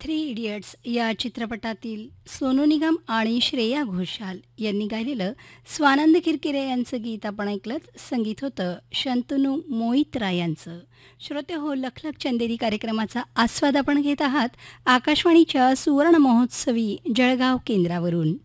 Three idiots या चित्रपटातील सोनू निगम आणि श्रेया घोषाल यांनी गायलेलं स्वानंद किरकिरे यांचं गीत आपण ऐकलं. संगीत होतं शंतनू मोहितराय यांचं. श्रोते हो, लखलख चंदेरी कार्यक्रमाचा आस्वाद आपण घेत आहात आकाशवाणीच्या सुवर्ण महोत्सवी जळगाव केंद्रावरून.